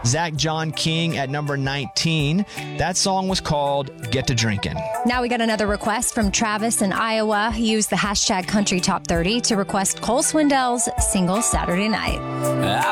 Zach John King at number 19. That song was called Get to Drinking. Now we got another request from Travis in Iowa. He used the hashtag Country Top 30 to request Cole Swindell's single Saturday Night.